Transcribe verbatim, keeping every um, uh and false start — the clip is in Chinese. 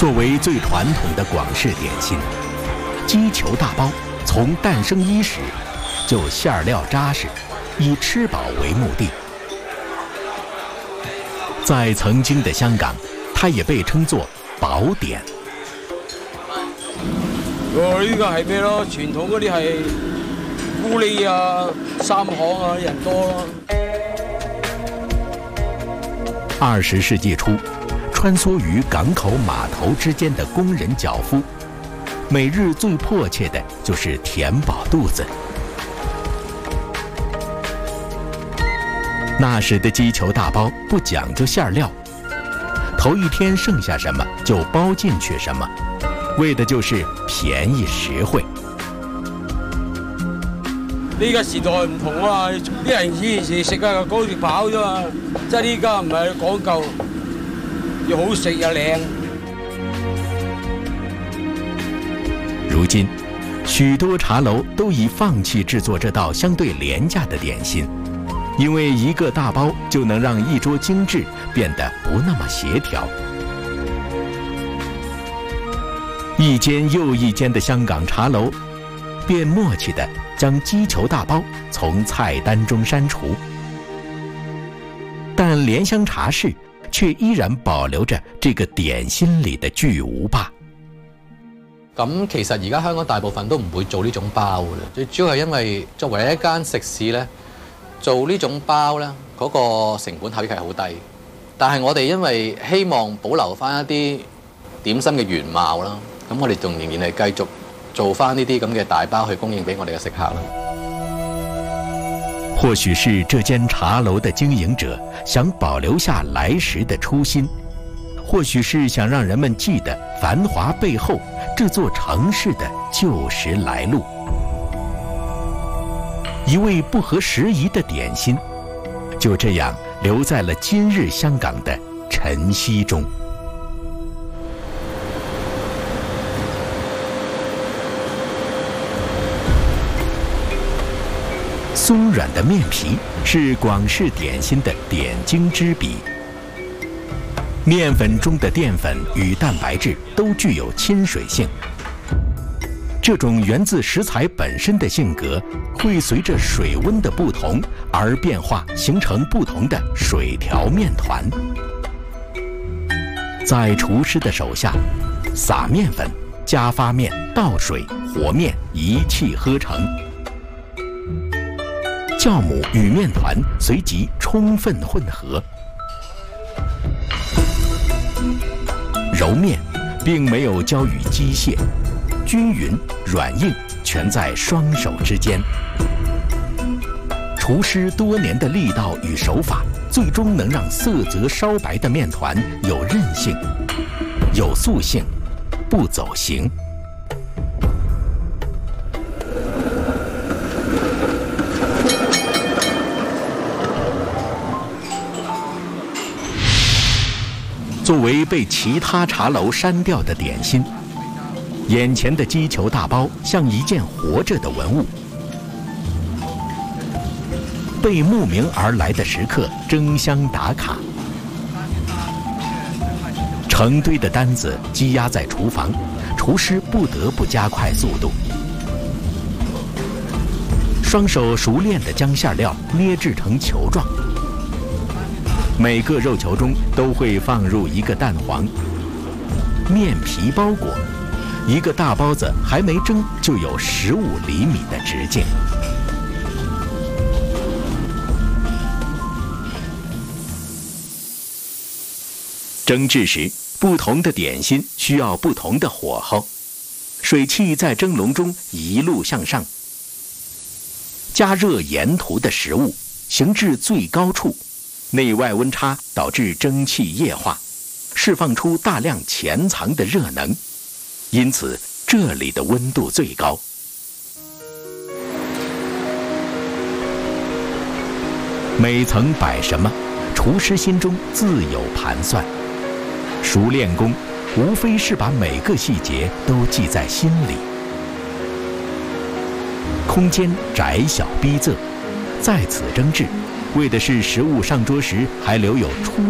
作为最传统的广式点心，鸡球大包从诞生伊始就馅料扎实，以吃饱为目的。在曾经的香港，它也被称作寶點。 哦，呢個係咩咯？傳統嗰啲係咕喱啊、三行啊，人多咯。 二十世纪初，穿梭于港口码头之间的工人脚夫，每日最迫切的就是填饱肚子。那时的鸡球大包不讲究馅料，头一天剩下什么就包进去什么，为的就是便宜实惠。 呢個時代唔同啊，啲人以前食啊講住飽啫嘛，即係呢家唔係講究，要好食又靚。 如今，許多茶樓都已放棄製作這道相對廉價的點心。因為一個大包就能讓一桌精緻變得不那麼協調。一間又一間的香港茶樓便默契地將雞球大包從菜單中刪除，但蓮香茶室卻依然保留着這個點心裡的巨無霸。 咁其實而家香港大部分都唔會做呢種包嘅啦，最主要係因為作為一間食肆咧。做呢種包呢，嗰個成本效益係好低，但係我哋因為希望保留翻一啲點心嘅原貌啦，咁我哋仲仍然係繼續做翻呢啲咁嘅大包去供應俾我哋嘅食客啦。 或許是這間茶樓的經營者想保留下來時的初心，或許是想讓人們記得繁華背後這座城市的舊時來路。一味不合時宜的點心，就這樣留在了今日香港的晨曦中。鬆軟的麵皮是廣式點心的點睛之筆。麵粉中的澱粉與蛋白質都具有親水性。這種源自食材本身的性格，會隨着水溫的不同而變化，形成不同的水條麵團。在廚師的手下，撒麵粉、加發麵、倒水、和麵，一氣呵成。酵母與麵團隨即充分混合。揉麵並沒有交予機械。均勻、軟硬全在雙手之間。廚師多年的力道與手法，最終能讓色澤稍白的麵團有韌性、有塑性，不走形。作為被其他茶樓刪掉的點心，眼前的雞球大包像一件活着的文物，被慕名而來的食客爭相打卡。成堆的單子積壓在廚房，廚師不得不加快速度，雙手熟練地將餡料捏製成球狀。每個肉球中都會放入一個蛋黃，麵皮包裹。一個大包子還沒蒸就有十五厘米的直徑。蒸製時，不同的點心需要不同的火候，水汽在蒸籠中一路向上，加熱沿途的食物，行至最高處，內外溫差導致蒸汽液化，釋放出大量潛藏的熱能。因此，這裡的溫度最高。每層擺什麼，廚師心中自有盤算。熟練工無非是把每個細節都記在心裡。空間窄小逼仄，在此蒸製，為的是食物上桌時還留有出